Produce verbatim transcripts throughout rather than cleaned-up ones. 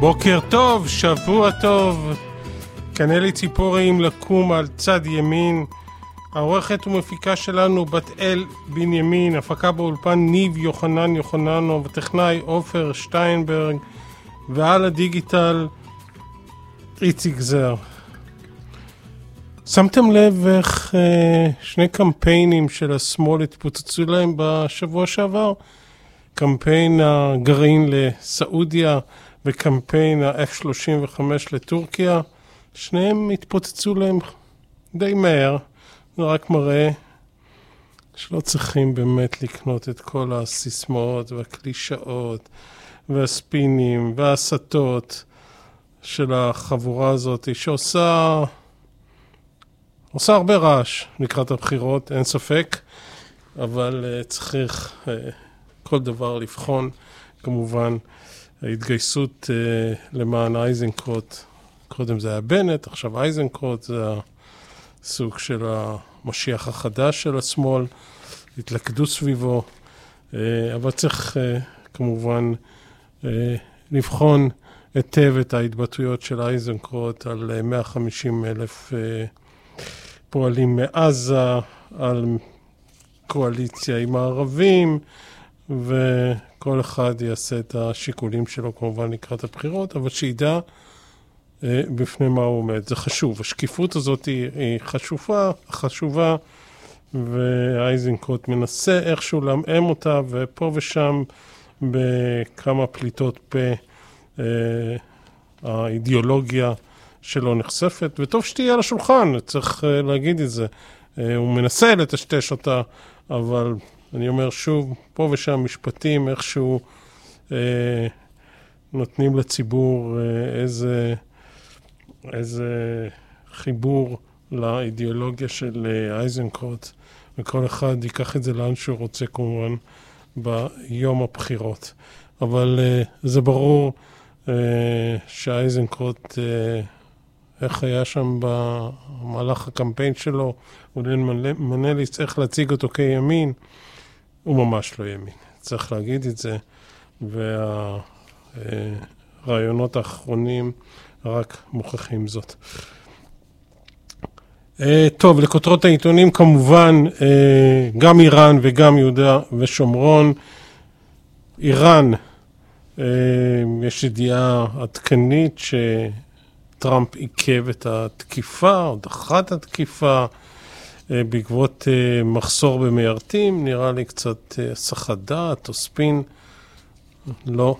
בוקר טוב, שבוע טוב. כאן אלי ציפורי עם לקום על צד ימין. העורכת ומפיקה שלנו בת אל בנימין, הפקה באולפן ניב יוחנן יוחננו, וטכנאי עופר שטיינברג, ועל הדיגיטל איציק זר. שמתם לב איך אה, שני קמפיינים של השמאל התפוצצו להם בשבוע שעבר? קמפיין הגרעין לסעודיה וקמפיין ה-אף שלושים וחמש לטורקיה. שניהם התפוצצו להם די מהר. זה רק מראה שלא צריכים באמת לקנות את כל הסיסמאות והקלישאות והספינים והסתות של החבורה הזאת, שעושה עושה הרבה רעש לקראת הבחירות, אין ספק, אבל uh, צריך uh, כל דבר לבחון. כמובן, ההתגייסות uh, למען אייזנקוט, קודם זה היה בנט, עכשיו אייזנקוט, זה הסוג של המשיח החדש של השמאל, התלכדו סביבו, uh, אבל צריך uh, כמובן uh, לבחון היטב את ההתבטאויות של אייזנקוט על uh, מאה וחמישים אלף uh, פועלים מעזה, על קואליציה עם הערבים, וכל אחד יעשה את השיקולים שלו כמובן לקראת הבחירות, אבל שידע אה, בפני מה הוא עומד. זה חשוב. השקיפות הזאת היא, היא חשובה, חשובה, ואייזנקוט מנסה איכשהו להמאם אותה, ופה ושם בכמה פליטות פה אה, האידיאולוגיה שלא נחשפת, וטוב שתהיה על השולחן, צריך uh, להגיד את זה. Uh, הוא מנסה לטשטש אותה, אבל אני אומר שוב, פה ושם משפטים איכשהו uh, נותנים לציבור uh, איזה, איזה חיבור לאידיאולוגיה של uh, אייזנקוט, וכל אחד ייקח את זה לאן שהוא רוצה כמובן ביום הבחירות. אבל uh, זה ברור uh, שאייזנקוט uh, איך היה שם במהלך הקמפיין שלו, עודד מנלי צריך להציג אותו כימין, הוא ממש לא ימין, צריך להגיד את זה, והרעיונות האחרונים רק מוכיחים זאת. טוב, לכותרות העיתונים כמובן, גם איראן וגם יהודה ושומרון. איראן, יש ידיעה עדכנית ש... טראמפ עיכב את התקיפה, או דחה את התקיפה, בעקבות מחסור במיירטים, נראה לי קצת הסחת דעת או ספין. לא.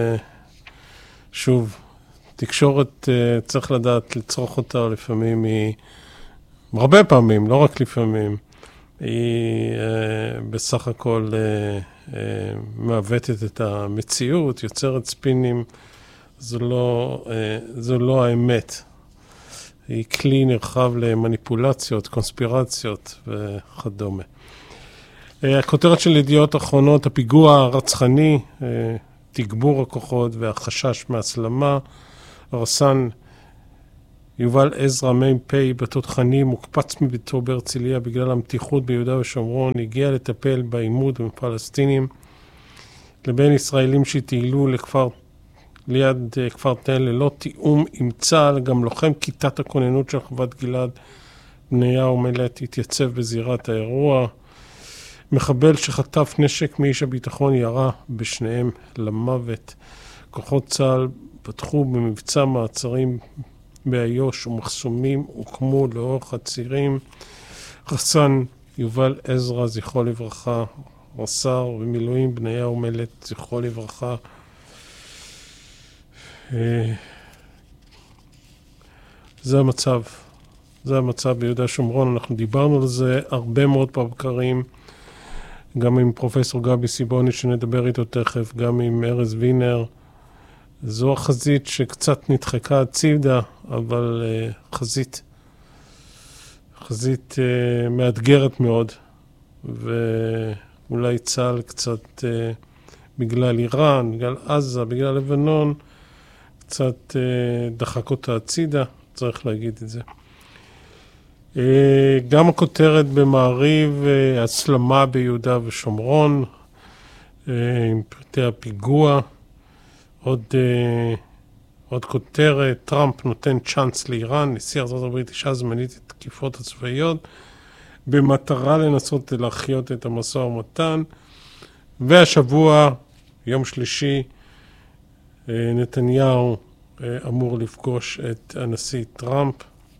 שוב, תקשורת צריך לדעת לצרוך אותה, לפעמים היא, הרבה פעמים, לא רק לפעמים, היא בסך הכל מעוותת את המציאות, יוצרת ספינים, זו לא, זו לא האמת. היא כלי נרחב למניפולציות, קונספירציות וכדומה. הכותרת של ידיעות אחרונות, הפיגוע הרצחני, תגבור הכוחות והחשש מהסלמה. רס"ן יובל עזרא מ"פ בתותחנים מוקפץ מביתו בהרצליה בגלל המתיחות ביהודה ושומרון, הגיע לטפל בעימות עם פלסטינים לבין ישראלים שטיילו לכפר ליד כפר תל ללא תיאום עם צה"ל. גם לוחם כיתת הכוננות של חוות גלעד בניהו מלט התייצב בזירת האירוע. מחבל שחטף נשק מאיש הביטחון ירה בשניהם למוות. כוחות צה"ל פתחו במבצע מעצרים באיו"ש ומחסומים הוקמו לאורך הצירים. רס"ן יובל עזרא זכרו לברכה, רס"ר במילואים בניהו מלט זכרו לברכה. זה המצב, זה המצב ביהודה שומרון. אנחנו דיברנו על זה הרבה מאוד בבקרים, גם עם פרופסור גבי סיבוני שנדבר איתו תכף, גם עם ארז וינר. זו החזית שקצת נדחקה הצידה, אבל uh, חזית, חזית uh, מאתגרת מאוד, ואולי צה"ל קצת uh, בגלל איראן, בגלל עזה, בגלל לבנון, קצת דחק אותה הצידה, צריך להגיד את זה. גם הכותרת במעריב, הסלמה ביהודה ושומרון, עם פרטי הפיגוע, עוד עוד כותרת, טראמפ נותן צ'אנס לאיראן, נשיא ארצות הברית אישה זמנית את התקיפות הצבאיות, במטרה לנסות להחיות את המשא ומתן, והשבוע, יום שלישי, נתניהו אמור לפגוש את הנשיא טראמפ.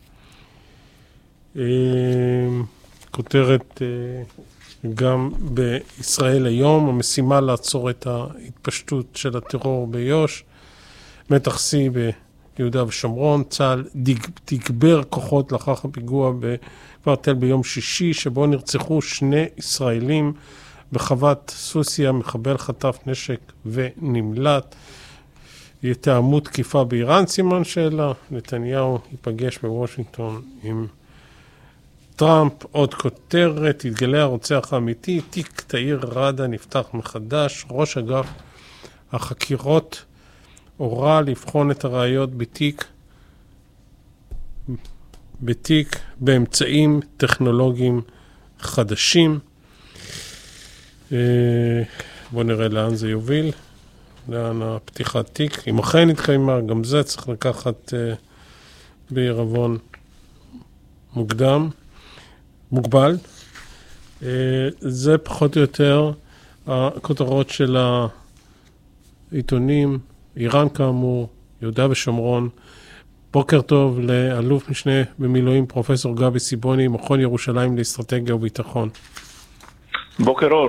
כותרת גם בישראל היום, המשימה לעצור את ההתפשטות של הטרור ביו"ש, מתח שיא ביהודה ושומרון, צה"ל תגבר כוחות לאחר הפיגוע בכפר תל ביום שישי, שבו נרצחו שני ישראלים בחוות סוסיה, מחבל חטף נשק ונמלט. יתאמו תקיפה באיראן, סימן שאלה. נתניהו ייפגש בוושינגטון עם טראמפ. עוד כותרת, התגלה הרוצח האמיתי, תיק תאיר רדה נפתח מחדש. ראש אגף החקירות הורה לבחון את הראיות בתיק בתיק באמצעים טכנולוגיים חדשים. בואו נראה לאן זה יוביל, לאן הפתיחת תיק. אם אכן התקיימה, גם זה צריך לקחת בעירבון מוקדם, מוגבל. זה פחות או יותר הכותרות של העיתונים. איראן כאמור, יהודה ושומרון. בוקר טוב לאלוף משנה במילואים פרופסור גבי סיבוני, מכון ירושלים לאסטרטגיה וביטחון. בוקר אור.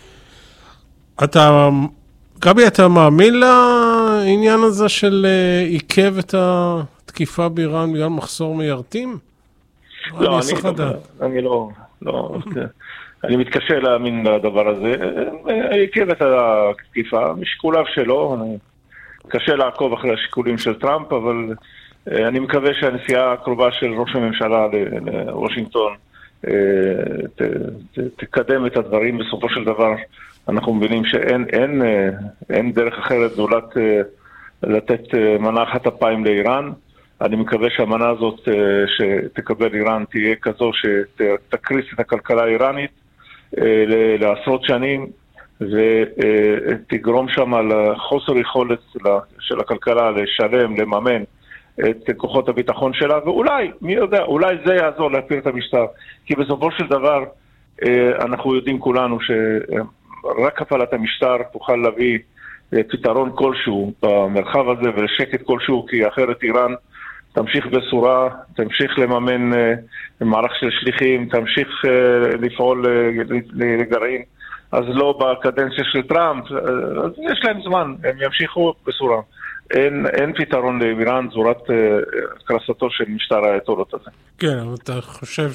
אתה, גבי, אתה מאמין לעניין הזה של עיכב את התקיפה באיראן בגלל מחסור מיירטים? לא, אני, אני, אני לא, לא, אני מתקשה להאמין לדבר הזה. עיכב את התקיפה, משיקוליו שלו, אני קשה לעקוב אחרי השיקולים של טראמפ, אבל אני מקווה שהנסיעה הקרובה של ראש הממשלה לוושינגטון ת, ת, תקדם את הדברים. בסופו של דבר אנחנו מבינים שאין אין, אין דרך אחרת זולת לתת מנה אחת אפיים לאיראן. אני מקווה שהמנה הזאת שתקבל איראן תהיה כזו שתקריס את הכלכלה האיראנית לעשרות שנים, ותגרום שם על חוסר יכולת של הכלכלה לשלם, לממן את כוחות הביטחון שלה, ואולי, מי יודע, אולי זה יעזור להפיל את המשטר. כי בסופו של דבר אנחנו יודעים כולנו שרק הפעלת המשטר תוכל להביא פתרון כלשהו במרחב הזה ולשקט כלשהו, כי אחרת איראן תמשיך בסורה, תמשיך לממן מערך של שליחים, תמשיך לפעול לגרעין. אז לא בקדנציה של טראמפ, אז יש להם זמן, הם ימשיכו בסורה. אין, אין פתרון לאיראן זורת קרסתו של משטר האייתולות הזה. כן, אבל אתה חושב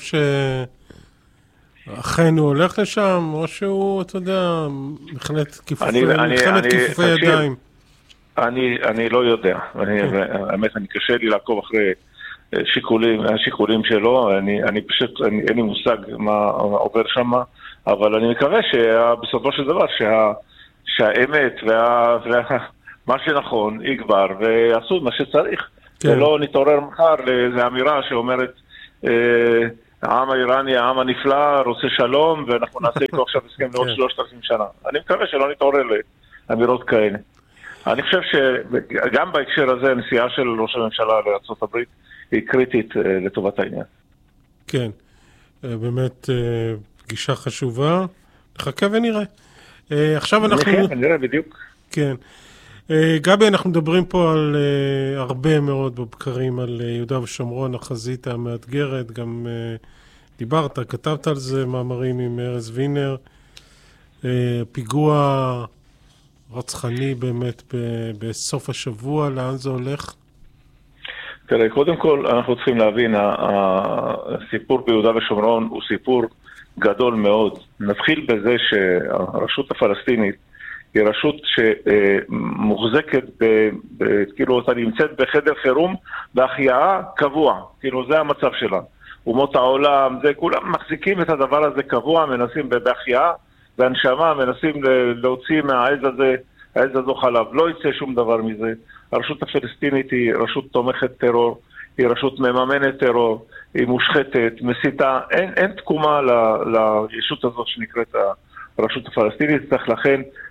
שאכן הוא הולך לשם, או שהוא, אתה יודע, מלחמת כיפופי ידיים? אני, אני לא יודע. אני, האמת, אני קשה לי לעקוב אחרי שיקולים, השיקולים שלו. אני, אני פשוט, אני, אין לי מושג מה עובר שם, אבל אני מקווה שבסופו של דבר שה, שהאמת וה, וה, מה שנכון יגבר ויעשו מה שצריך. כן. ולא נתעורר מחר לאיזו אמירה שאומרת העם האיראני, העם הנפלא, רוצה שלום, ואנחנו נעשה איתו עכשיו הסכם לעוד שלושת אלפים שנה. אני מקווה שלא נתעורר לאמירות כאלה. אני חושב שגם בהקשר הזה הנסיעה של ראש הממשלה לארצות הברית היא קריטית לטובת העניין. כן, באמת פגישה חשובה. נחכה ונראה. עכשיו אנחנו... נחכה ונראה בדיוק. כן. גבי, אנחנו מדברים פה על uh, הרבה מאוד בבקרים על uh, יהודה ושומרון, החזית המאתגרת, גם uh, דיברת, כתבת על זה מאמרים עם ארז וינר, uh, פיגוע רצחני באמת ב- בסוף השבוע, לאן זה הולך? תראה, קודם כל אנחנו צריכים להבין, הסיפור ביהודה ושומרון הוא סיפור גדול מאוד. נתחיל בזה שהרשות הפלסטינית היא רשות שמוחזקת, כאילו אותה נמצאת בחדר חירום בהחייאה קבוע, כאילו זה המצב שלה. אומות העולם, זה כולם מחזיקים את הדבר הזה קבוע, מנסים בהחייאה, בהנשמה, מנסים להוציא מהעז הזה, העז הזו חלב. לא יצא שום דבר מזה. הרשות הפלסטינית היא רשות תומכת טרור, היא רשות מממנת טרור, היא מושחתת, מסיתה, אין, אין תקומה ל, לישות הזאת שנקראת הרשות הפלסטינית, צריך לכן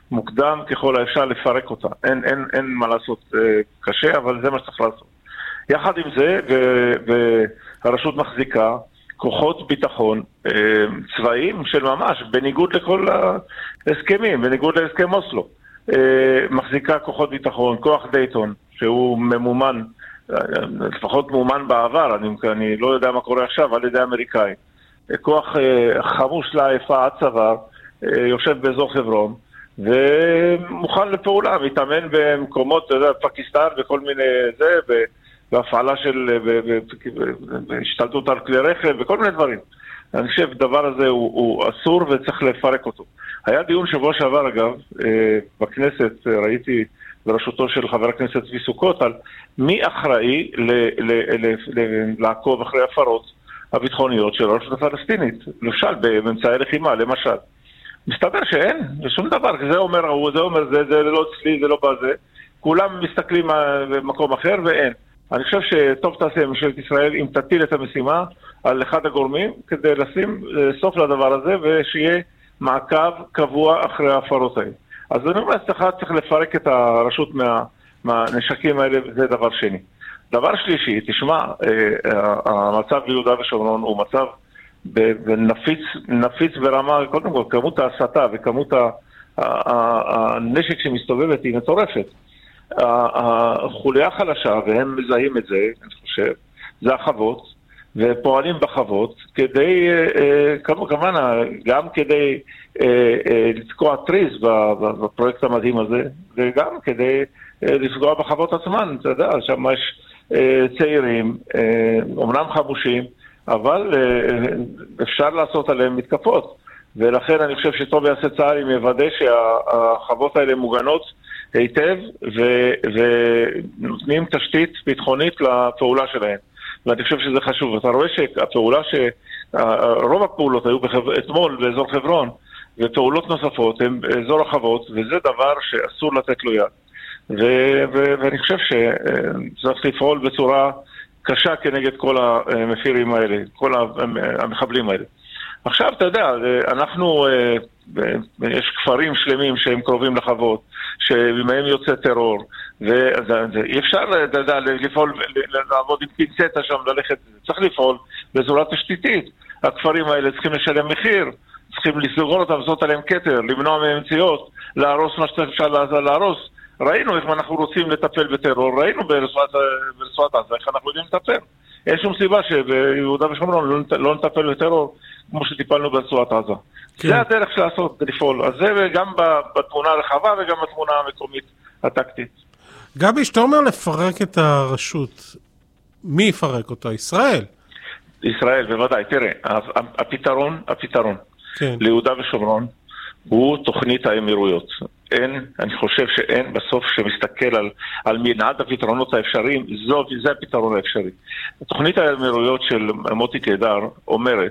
מוקדם ככל האפשר לפרק אותה. אין, אין, אין מה לעשות קשה, אבל זה מה שצריך לעשות. יחד עם זה, והרשות מחזיקה כוחות ביטחון צבאיים של ממש, בניגוד לכל ההסכמים, בניגוד להסכם אוסלו. מחזיקה כוחות ביטחון, כוח דייטון, שהוא ממומן, לפחות מומן בעבר, אני, אני לא יודע מה קורה עכשיו, על ידי האמריקאים. כוח חמוש לעיפה עד צוואר, יושב באזור חברון, ומוכן לפעולה, מתאמן במקומות, אתה יודע, פקיסטן וכל מיני זה, בהפעלה של, בהשתלטות על כלי רכב וכל מיני דברים. אני חושב, הדבר הזה הוא, הוא אסור וצריך לפרק אותו. היה דיון שבוע שעבר, אגב, בכנסת, ראיתי בראשותו של חבר הכנסת צבי סוכות, על מי אחראי ל, ל, ל, ל, לעקוב אחרי הפרות הביטחוניות של הרשות הפלסטינית, למשל, באמצעי לחימה, למשל. מסתבר שאין, ושום דבר, זה אומר הוא, זה אומר זה, זה לא אצלי, זה לא בזה. כולם מסתכלים במקום אחר ואין. אני חושב שטוב תעשה ממשלת ישראל אם תטיל את המשימה על אחד הגורמים כדי לשים סוף לדבר הזה ושיהיה מעקב קבוע אחרי ההפרות האלה. אז אני אומר, צריך לפרק את הרשות מה, מהנשקים האלה, זה דבר שני. דבר שלישי, תשמע, המצב ביהודה ושומרון הוא מצב נפיץ, נפיץ ברמה, קודם כל, כמות ההסתה וכמות הנשק שמסתובבת היא מטורפת. החוליה החלשה, והם מזהים את זה, אני חושב, זה החוות, ופועלים בחוות, כדי, כמובן, גם כדי לתקוע טריז בפרויקט המדהים הזה, וגם כדי לפגוע בחוות עצמן, אתה יודע, שם יש צעירים, אומנם חמושים, אבל אפשר לעשות עליהם מתקפות, ולכן אני חושב שטוב יעשה צה"ל אם יוודא שהחוות האלה מוגנות היטב, ונותנים תשתית ביטחונית לפעולה שלהם. ואני חושב שזה חשוב. אתה רואה שהפעולה, רוב הפעולות היו אתמול באזור חברון, ופעולות נוספות הן באזור החוות, וזה דבר שאסור לתת לו יד. ואני חושב שצריך לפעול בצורה קשה כנגד כל המפירים האלה, כל המחבלים האלה. עכשיו, אתה יודע, אנחנו, יש כפרים שלמים שהם קרובים לחוות, שמהם יוצא טרור, ואי אפשר, אתה יודע, לפעול, לעבוד עם פינצטה שם, ללכת, צריך לפעול בצורה תשתיתית. הכפרים האלה צריכים לשלם מחיר, צריכים לסגור אותם, לעשות עליהם כתר, למנוע מהם מציאות, להרוס מה שאפשר להרוס. ראינו איך אנחנו רוצים לטפל בטרור, ראינו ברצועת עזה, איך אנחנו יודעים לטפל. אין שום סיבה שביהודה ושומרון לא נטפל בטרור כמו שטיפלנו ברצועת עזה. כן. זה הדרך של לעשות, לפעול. אז זה גם בתמונה הרחבה וגם בתמונה המקומית הטקטית. גבי, שאתה אומר לפרק את הרשות, מי יפרק אותה? ישראל? ישראל, בוודאי. תראה, הפתרון, הפתרון כן. ליהודה ושומרון הוא תוכנית האמירויות. אין, אני חושב שאין בסוף שמסתכל על, על מנעד הפתרונות האפשריים, זו, זה הפתרון האפשרי. תוכנית האמירויות של מוטי קדר אומרת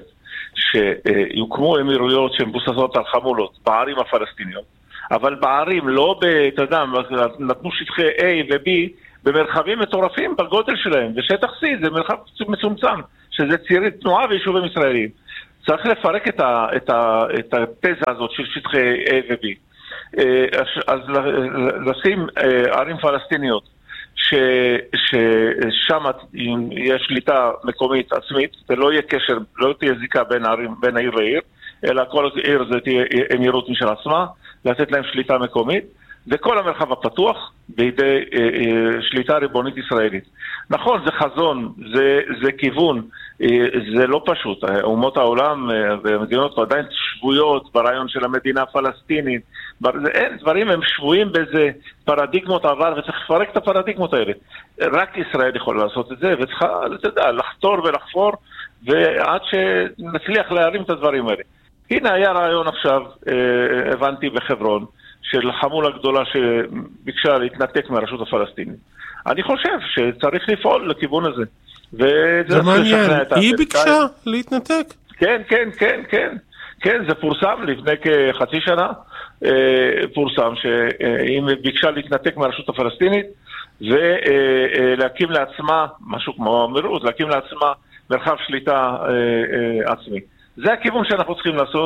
שיוקמו אמירויות שמבוססות על חמולות בערים הפלסטיניות, אבל בערים לא, אתה יודע, נתנו שטחי A ו-B במרחבים מטורפים בגודל שלהם, ושטח C זה מרחב מצומצם, שזה צירי תנועה ויישובים ישראלים. צריך לפרק את, ה, את, ה, את התזה הזאת של שטחי A ו-B. אז לשים ערים פלסטיניות ששם יש שליטה מקומית עצמית, ולא יהיה קשר, לא תהיה זיקה בין הערים, בין העיר לעיר, אלא כל עיר זה תהיה אמירות משל עצמה, לתת להם שליטה מקומית, וכל המרחב הפתוח בידי שליטה ריבונית ישראלית. נכון, זה חזון, זה, זה כיוון, זה לא פשוט. אומות העולם והמדינות עדיין שבויות ברעיון של המדינה הפלסטינית. אין, דברים הם שבויים באיזה פרדיגמות עבר, וצריך לפרק את הפרדיגמות האלה. רק ישראל יכול לעשות את זה, וצריכה, אתה יודע, לחתור ולחפור, ועד שנצליח להרים את הדברים האלה. הנה היה רעיון עכשיו, הבנתי בחברון, של חמולה גדולה שביקשה להתנתק מהרשות הפלסטינית. אני חושב שצריך לפעול לכיוון הזה. זה מעניין, היא ביקשה להתנתק? כן, כן, כן, כן. כן, זה פורסם לפני כחצי שנה, פורסם שהיא ביקשה להתנתק מהרשות הפלסטינית, ולהקים לעצמה, משהו כמו אמירות, להקים לעצמה מרחב שליטה עצמי. זה הכיוון שאנחנו צריכים לעשות,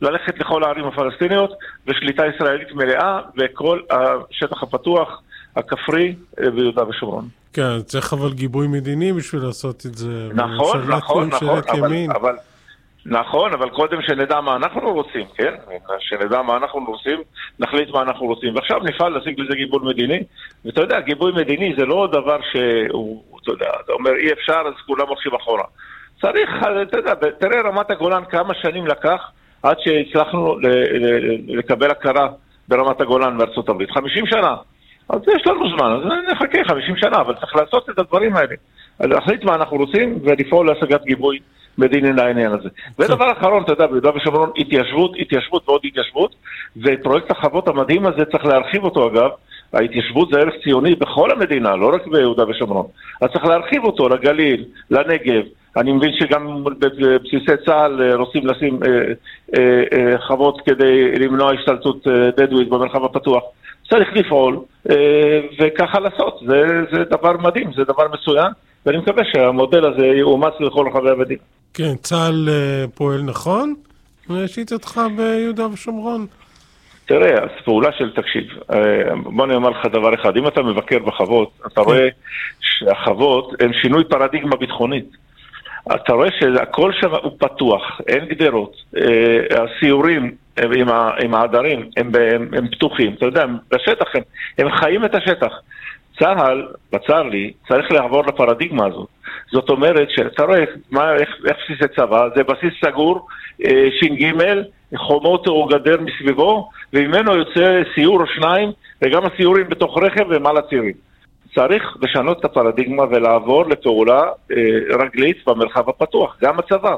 ללכת לכל הערים הפלסטיניות, ושליטה ישראלית מלאה, וכל השטח הפתוח, הכפרי, ביהודה ושומרון. כן, צריך אבל גיבוי מדיני בשביל לעשות את זה. נכון, נכון, נכון, אבל, אבל, נכון, אבל קודם שנדע מה אנחנו רוצים, כן? שנדע מה אנחנו רוצים, נחליט מה אנחנו רוצים. ועכשיו נפעל להשיג לזה גיבוי מדיני, ואתה יודע, גיבוי מדיני זה לא דבר שהוא, אתה יודע, אתה אומר, אי אפשר, אז כולם הולכים אחורה. צריך, אתה יודע, תראה רמת הגולן כמה שנים לקח, עד שהצלחנו לקבל הכרה ברמת הגולן בארצות הברית. חמישים שנה. אז יש לנו זמן, אז נחכה חמישים שנה, אבל צריך לעשות את הדברים האלה. להחליט מה אנחנו רוצים ולפעול להשגת גיבוי מדיני לעניין הזה. ודבר אחרון, אתה יודע, ביהודה ושומרון, התיישבות, התיישבות ועוד התיישבות, ופרויקט החוות המדהים הזה צריך להרחיב אותו אגב. ההתיישבות זה ערך ציוני בכל המדינה, לא רק ביהודה ושומרון. אז צריך להרחיב אותו לגליל, לנגב. אני מבין שגם בבסיסי צה"ל רוצים לשים אה, אה, אה, חוות כדי למנוע השתלטות אה, בדואית במרחב הפתוח. צריך לפעול אה, וככה לעשות. זה, זה דבר מדהים, זה דבר מצוין, ואני מקווה שהמודל הזה יאומץ לכל רחבי המדינה. כן, צה"ל אה, פועל נכון? שיטתך ביהודה ושומרון? תראה, אז פעולה של תקשיב, בוא נאמר לך דבר אחד, אם אתה מבקר בחוות, אתה רואה שהחוות הן שינוי פרדיגמה ביטחונית. אתה רואה שהכל שם הוא פתוח, אין גדרות, הסיורים עם, עם העדרים הם, הם, הם פתוחים, אתה יודע, בשטח הם, הם חיים את השטח. צה"ל, בצר לי, צריך לעבור לפרדיגמה הזאת. זאת אומרת שאתה רואה מה, איך, איך בסיס הצבא, זה בסיס סגור, ש"ג, חומות או גדר מסביבו, וממנו יוצא סיור או שניים, וגם הסיורים בתוך רכב ומעלה צירים. צריך לשנות את הפרדיגמה ולעבור לפעולה אה, רגלית במרחב הפתוח, גם הצבא,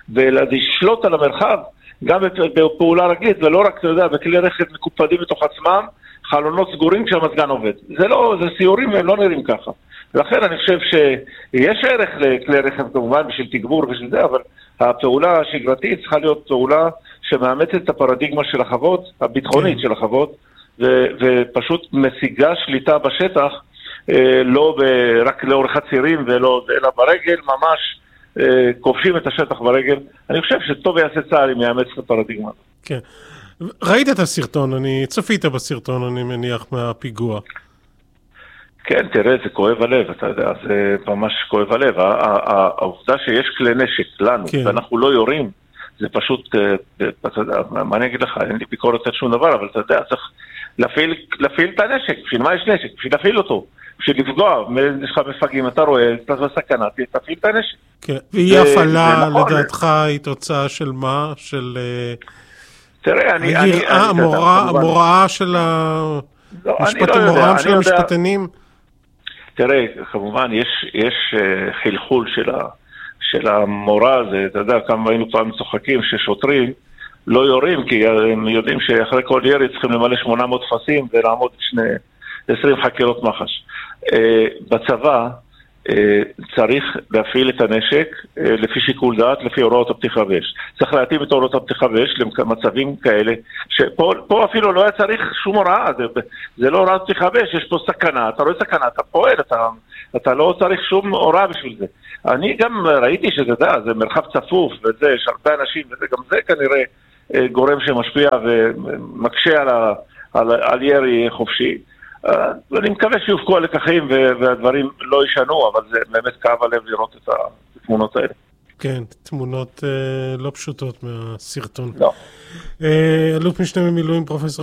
ולשלוט על המרחב גם בפעולה רגלית, ולא רק, אתה יודע, בכלי רכב מקופדים בתוך עצמם, חלונות סגורים כשהמזגן עובד. זה לא, זה סיורים, הם לא נראים ככה. ולכן אני חושב שיש ערך לכלי רכב כמובן בשביל תגבור ושל זה, אבל הפעולה השגרתית צריכה להיות פעולה שמאמצת את הפרדיגמה של החוות, הביטחונית של החוות, ו- ופשוט משיגה שליטה בשטח, אה, לא ב- רק לאורך הצירים ולא, אלא ברגל, ממש אה, כובשים את השטח ברגל. אני חושב שטוב יעשה צה"ל אם יאמץ את הפרדיגמה. כן. ראית את הסרטון, אני צפית בסרטון, אני מניח, מהפיגוע. כן, תראה, זה כואב הלב, אתה יודע, זה ממש כואב הלב. העובדה שיש כלי נשק לנו, כן. ואנחנו לא יורים, זה פשוט, אתה יודע, מה אני אגיד לך, אין לי ביקורת על שום דבר, אבל אתה יודע, צריך להפעיל, להפעיל את הנשק, בשביל מה יש נשק? בשביל להפעיל אותו, בשביל לפגוע, יש לך מפגעים, אתה רואה, אתה בסכנה, תפעיל את הנשק. כן, והיא הפעלה, לדעתך, היא תוצאה של מה? של... תראה, אני... המוראה של המשפטנים? תראה, כמובן, יש חלחול של ה... של המורה הזה, אתה יודע, כמה היינו פעם צוחקים ששוטרים לא יורים, כי הם יודעים שאחרי כל ירי צריכים למלא שמונה מאות תפסים ולעמוד שני, עשרים חקירות מח"ש. בצבא צריך להפעיל את הנשק לפי שיקול דעת, לפי הוראות הפתיחה באש. צריך להתאים את הוראות הפתיחה באש למצבים כאלה, שפה אפילו לא היה צריך שום הוראה, זה, זה לא הוראת פתיחה באש, יש פה סכנה, אתה רואה סכנה, אתה פועל, אתה, אתה לא צריך שום הוראה בשביל זה. אני גם ראיתי שזה, זה, זה מרחב צפוף, וזה, יש הרבה אנשים, וזה, גם זה כנראה גורם שמשפיע ומקשה על, ה, על, על ירי חופשי. אני מקווה שיופקו הלקחים והדברים לא ישנו, אבל זה באמת כאב הלב לראות את התמונות האלה. כן, תמונות לא פשוטות מהסרטון. לא. אלוף משנה במילואים פרופסור